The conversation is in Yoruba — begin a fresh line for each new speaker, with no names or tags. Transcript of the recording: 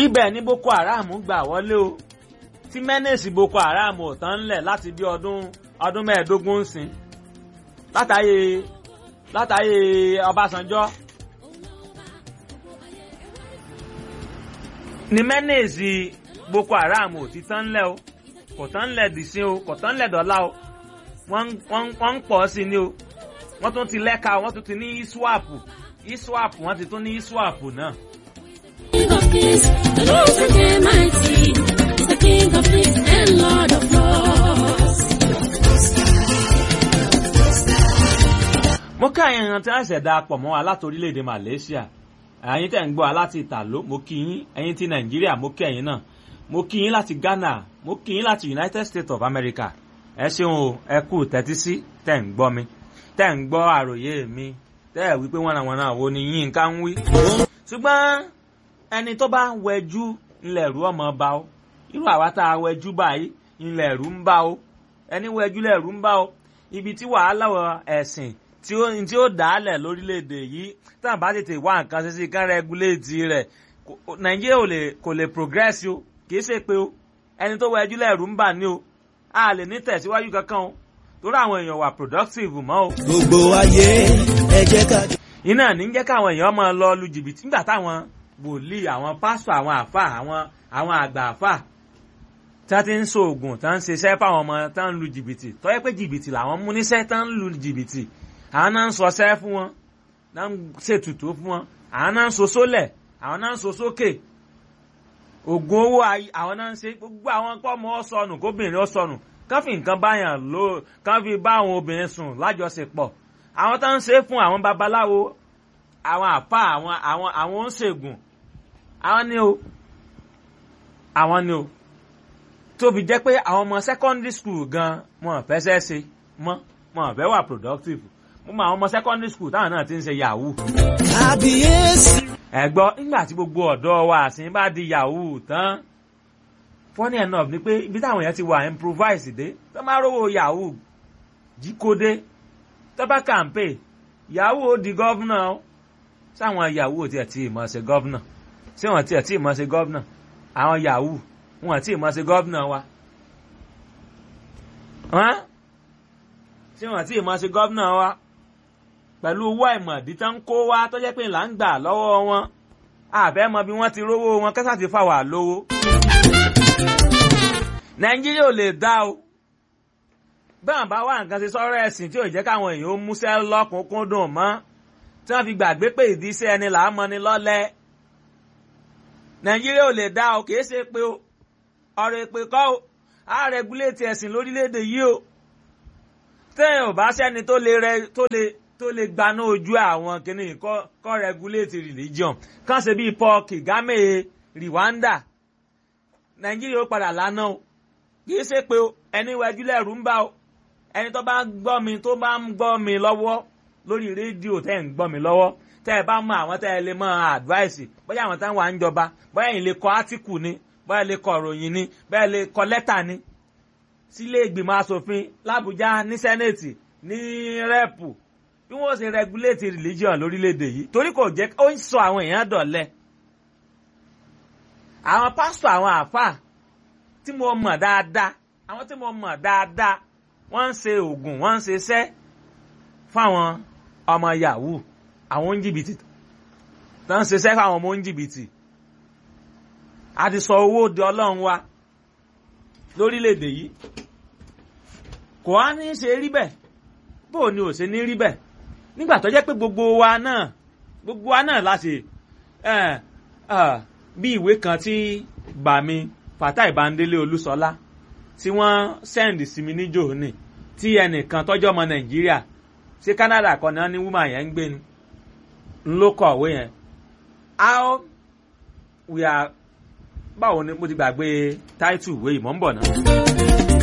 ibẹ̀ ní Boko Haram gbà wọlé o tí mẹ́nẹ̀sì Boko Haram ò tán ńlẹ̀ láti bí ọdún mẹ́ẹ̀ẹ́dógún ń sìn látàyè Ọbásanjọ́ ní mẹ́nẹ̀sì Boko Haram ò ti tán ńlẹ̀ o kò tán ńlẹ̀ dìsín o kò tán ńlẹ̀ dọ́là o wọ́n ń pọ̀ sí ni o wọ́n tún ti lẹ́ka wọ́n tún ti ní ISWAP wọ́n ti tún ní ISWAP náà.
King of kings, the Lord is mighty, is the King of kings and Lord of lords.
Mo ká ẹ̀yàn tí wọ́n ṣẹ̀dá pọ̀ mọ́ wa láti orílẹ̀-èdè Malaysia ẹ̀yin tẹ̀ ń gbọ́ wa láti Ìtàló mo kí yín ẹ̀yin ti Nàìjíríà mo kí ẹ̀yin náà mo kí yín láti Ghana mo kí yín láti United States of America ẹ ṣeun o ẹ kú tẹ́tí sí tẹ̀ ń gbọ́ mi tẹ̀ ń gbọ́ àròyé mi tẹ́ ẹ̀ wípé wọ́n wo ni Yínká ń wí. Ṣùgbọ́n ẹni tó bá wẹjú ńlẹ̀ ẹ̀rú ọmọ bá o irú àwa tá a wẹjú báyìí ńlẹ̀ ẹ̀rú ń bá o ẹni wẹjú lẹ̀rú ń bá o ibi tí wàhálà ẹ̀sìn tí ó dálẹ̀ lórílẹ̀‐èdè yìí tá à bá tètè wá nǹkan ṣe sí kán rẹ́gúléètì rẹ̀ Nàìjíríà kò lè progress o kìí ṣe pé o ẹni tó wẹjú lẹ̀rú ń bà ní o a lè ní tẹ̀síwájú kankan o torí àwọn èèyàn wà productive mọ́ o.
gbogbo ayé ẹ jẹ́ ká.
iná ní jẹ́ káwọn èèyàn máa lọ lu jìbìtì nígbà táwọn wòlíì àwọn pásítọ̀ àwọn àfà àwọn àgbà àfà tí wọ́n ti ń ṣoògùn tí wọ́n ń ṣiṣẹ́ fáwọn ọmọ tí wọ́n ń lu jìbìtì tó yẹ pé jìbìtì làwọn mú níṣẹ́ tí wọ́n ń lu jìbìtì àwọn náà ń sọṣẹ́ fún wọn náà ń ṣètùtù fún wọn àwọn náà ń so sólẹ̀ àwọn náà ń so sókè ògùn owó àwọn náà ń ṣe gbogbo àwọn kọ́mọ ọ̀sọ̀nù kóbìnrin ọ̀sọ̀nù kán fi nǹkan báyàn lò kán fi bá àwọn obìnrin sùn lájọṣepọ̀ àwọn tó ń ṣe fún àwọn babaláwo àwọn àfà àwọn oníṣègùn àwọn ni o tóbi jẹ́ pé àwọn ọmọ secondary school gan wọn fẹsẹ̀ ṣe wọn fẹ́ wà productive mo mọ àwọn ọmọ secondary school táwọn náà ti ń ṣe yahoo.
kábíyèsí.
ẹ̀gbọ́n nígbà tí gbogbo ọ̀dọ́ wa àsìn bá di yahoo tán funny enough ni pé ibi táwọn èèyàn ti wà improvise dé tó máa rówó yahoo jíkódé tó bá kàǹpé yahoo di gọ́vnà sáwọn yahoo tiẹ̀ tí ì mọ̀ ṣe gọ́vnà ṣé wọ́n tiẹ̀ tí ì mọ̀ ṣe gọ́vnà àwọn yahoo wọn tí ì mọ̀ ṣe gọ́vnà wa ṣé wọ́n tí ì mọ̀ ṣe gọ́vnà wa pẹ̀lú owó àìmọ̀dí tán kó wá tó jẹ́ pé là ń gbà lọ́wọ́ wọn àfẹ́ mọ bí wọ́n ti rówó wọn kẹ́sà ti fà wà lówó. Nàìjíríà ò lè dá o báwọn bá wà nǹkan ṣe sọ́rọ̀ ẹ̀sìn tí ò jẹ́ káwọn èèyàn ó múṣẹ́ lọ́kùnkúndùn mọ́ tí wọ́n fi gbàgbé pé ìdíṣẹ́ ẹni là á mọ ni lọ́lẹ̀. Nàìjíríà ò lè dá o kìí ṣe pé o ọ̀rọ̀ èpè kọ́ o á rẹgúléètì ẹ̀sìn lórílẹ̀‐èdè yìí o tẹ́yìn ò bá sẹ́ni tó lè gbaná ojú àwọn kìnnì kọ́ rẹgúléètì religion kàn ṣe bíi Paul Kagame Rwanda Nàìjíríà ó padà lánàá o kìí ṣe pé o ẹni wẹjú lẹ́rù ń bá o ẹni tó bá gbọ́ mi tó bá ń gbọ́ mi lọ́wọ́ lórí rédíò tẹ́ ń gbọ́ mi lọ́wọ́ tẹ́ ẹ bá mọ àwọn tẹ́ ẹ lè mọ advice bóyá àwọn táwọn wà ń jọba bóyá ẹ̀yin lè kọ átíkù ni bóyá lè kọ ìròyìn ni bóyá lè kọ lẹ́tà ni sílé ìgbìmọ̀ asòfin l'Ábùjá ní sẹ́nẹ̀tì ní rẹ́pù bí wọ́n ṣe regulate religion lórílẹ̀‐èdè yìí torí kò jẹ́ ó ń sọ àwọn èèyàn dọ̀lẹ. àwọn pásítọ̀ àwọn àfáà tí mo mọ̀ dáadáa wọ́n ń ṣe oògùn wọ́n ń ṣe iṣẹ́ fáwọn ọmọ yahoo àwọn oníjìbìtì tó ń ṣe iṣẹ́ fáwọn ọmọ oníjìbìtì a ti sọ owó di ọlọ́run wa lórílẹ̀‐èdè yìí kò á ní ṣe rí bẹ́ẹ̀ bó ni ò ṣe ní rí bẹ́ẹ̀ nígbà tó jẹ́ pé gbogbo wa náà láti bí ìwé kan tí bàmí Fatai Bandele Olúṣọlá tí wọ́n sẹ́ndì sí mi níjò ní tí ẹnìkan tọ́jọ́ ọmọ Nàìjíríà ṣé Canada kan náà ní woman yẹn ń gbé ni ló kọ̀wé yẹn how we are báwo ni mo ti gbàgbé title ìwé ìmọ̀ ń bọ̀ náà.